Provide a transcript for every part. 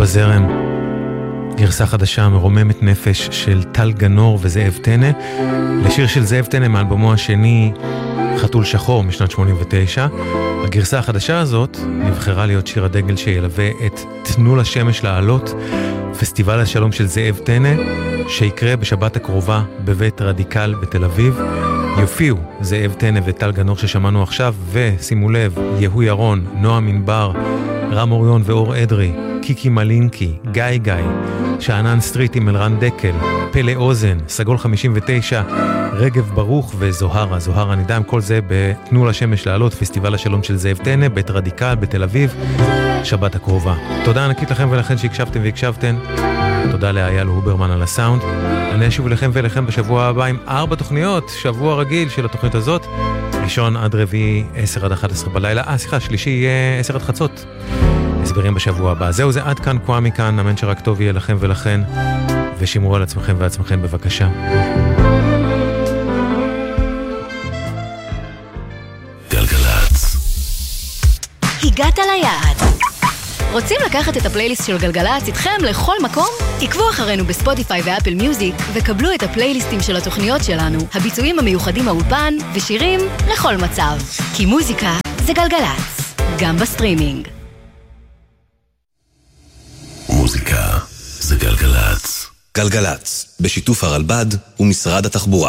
בזרם, גרסה חדשה מרוממת נפש של טל גנור וזאב טנא, לשיר של זאב טנא מאלבומו השני חתול שחור משנת 89. הגרסה החדשה הזאת נבחרה להיות שיר הדגל שילווה את תנו לשמש לעלות, פסטיבל השלום של זאב טנא, שיקרה בשבת הקרובה בבית רדיקל בתל אביב. יופיעו זאב טנא וטל גנור ששמענו עכשיו, ושימו לב, יהוא ירון, נועם ענבר, רם אוריון ואור אדרי, קיקי מלינקי, גיא גיא, שענן סטריט עם אלרן דקל, פלא אוזן, סגול 59, רגב ברוך וזוהרה, זוהרה נידם, כל זה בתנו לשמש לעלות, פסטיבל השלום של זאב טנא, בית רדיקל בתל אביב, שבת הקרובה. תודה ענקית לכם ולכן שהקשבתם והקשבתן. תודה לאייל הוברמן על הסאונד. אני אשוב לכם ולכם בשבוע הבא עם 4 תוכניות, שבוע רגיל של התוכנית הזאת. ראשון עד רביעי 10 עד 11 בלילה. שלישי יהיה 10 עד חצות. הסברים בשבוע הבא. זהו, זה עד כאן, קוואמי כאן, אמן שרק טוב יהיה לכם ולכן, ושימרו על עצמכם ועצמכם בבקשה. גלגלץ. הגעת ליעד. רוצים לקחת את הפלייליסט של גלגלץ איתכם לכל מקום? עקבו אחרינו בספוטיפיי ואפל מיוזיק וקבלו את הפלייליסטים של התוכניות שלנו, הביצועים המיוחדים מהאולפן ושירים לכל מצב. כי מוזיקה זה גלגלץ, גם בסטרימינג. מוזיקה זה גלגלץ. גלגלץ, בשיתוף הרלב"ד ומשרד התחבורה.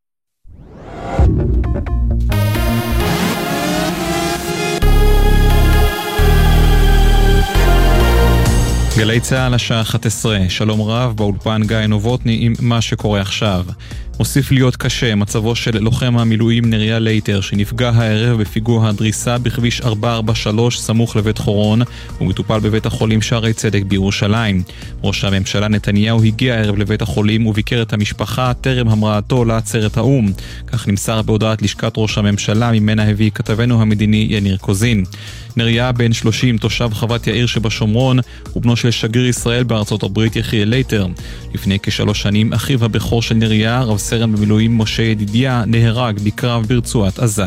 גלי צהל השעה 11, שלום רב, באולפן גיא נובוטני עם מה שקורה עכשיו. מוסיף להיות קשה מצבו של לוחם המילואים נריה לייטר שנפגע הערב בפיגוע הדריסה בכביש 443 סמוך לבית חורון ומטופל בבית החולים שערי צדק בירושלים. ראש הממשלה נתניהו הגיע הערב לבית החולים וביקר את המשפחה טרם המראתו לעצרת האום. כך נמסר בהודעת לשכת ראש הממשלה ממנה הביא כתבנו המדיני יניר קוזין. נריה בן 30 תושב חוות יאיר שבשומרון ובנו של שגריר ישראל בארצות הברית יחיאל לייטר. לפני כ3 שנים אחיו הבכור של נריה רב סרן במילואים משה ידידיה נהרג בקרב ברצועת עזה.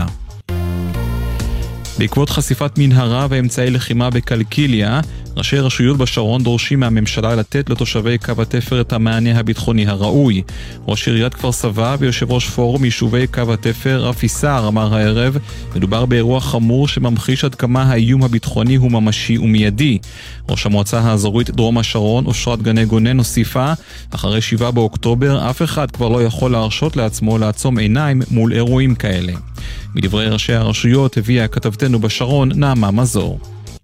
בעקבות חשיפת מנהרה ואמצעי לחימה בקלקיליה, ראשי רשויות בשרון דורשים מהממשלה לתת לתושבי קו התפר את המענה הביטחוני הראוי. ראש עיריית כפר סבא ויושב ראש פורום יישובי קו התפר רפי סער אמר הערב, מדובר באירוע חמור שממחיש עד כמה האיום הביטחוני הוא ממשי ומיידי. ראש המועצה האזורית דרום השרון אושרת גני גונן הוסיפה, אחרי 7 באוקטובר אף אחד כבר לא יכול להרשות לעצמו לעצום עיניים מול אירועים כאלה. מדברי ראשי הרשויות הביאה כתבתנו בשרון נעמה מזור.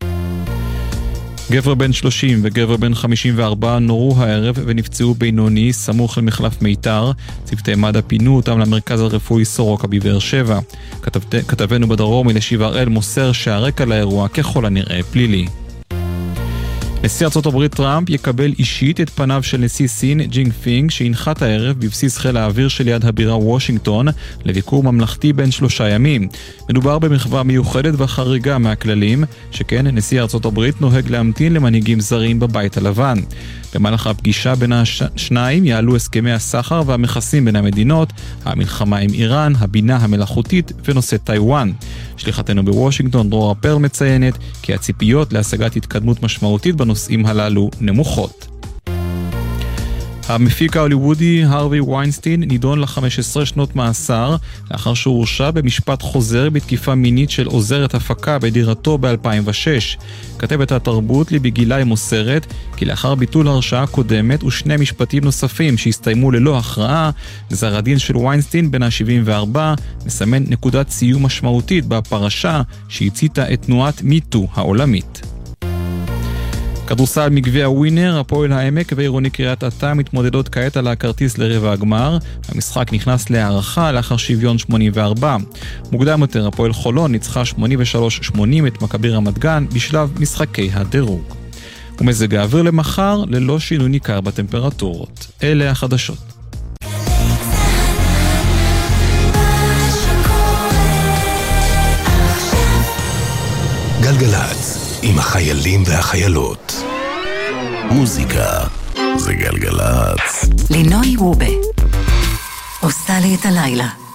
גבר בן 30 וגבר בן 54 נורו הערב ונפצעו בינוני סמוך למחלף מיתר. צוותי מד"א פינו אותם למרכז הרפואי סורוקה בבאר שבע. כתבנו בדרום אלישיב הראל מוסר שהרקע לאירוע ככל הנראה פלילי. נשיא ארצות הברית טראמפ יקבל אישית את פניו של נשיא סין ג'ינג פינג שהנחת הערב בבסיס חיל האוויר של יד הבירה וושינגטון לביקור ממלכתי בין 3 ימים. מדובר במחווה מיוחדת וחריגה מהכללים, שכן נשיא ארצות הברית נוהג להמתין למנהיגים זרים בבית הלבן. במהלך הפגישה בין השניים יעלו הסכמי הסחר והמכסים בין המדינות, המלחמה עם איראן, הבינה המלאכותית ונושא טיואן. שליחתנו בוושינגטון דרורה פרל מציינת כי הציפיות להשגת התקדמות משמעותית בנושאים הללו נמוכות. המפיק ההוליוודי הרווי ויינסטיין נידון ל-15 שנות מאסר לאחר שהוא הורשע במשפט חוזר בתקיפה מינית של עוזרת הפקה בדירתו ב-2006. כתבת התרבות ליבי גילאי מוסרת כי לאחר ביטול הרשעה קודמת ושני משפטים נוספים שהסתיימו ללא הכרעה, גזר הדין של ויינסטיין בן ה-74 מסמן נקודת סיום משמעותית בפרשה שהציתה את תנועת מיטו העולמית. כדורסל מגביע ווינר, הפועל העמק ועירוני קריית אתא מתמודדות כעת על הכרטיס לרבע הגמר. המשחק נכנס להערכה לאחר שוויון 84. מוקדם יותר הפועל חולון ניצחה 83-80 את מכבי רמת גן בשלב משחקי הדירוג. ומזג האוויר למחר ללא שינוי ניכר בטמפרטורות. אלה החדשות. גלגלץ עם החיילים והחיילות. מוזיקה זה גלגלץ. לינוי רובה עושה לי את הלילה.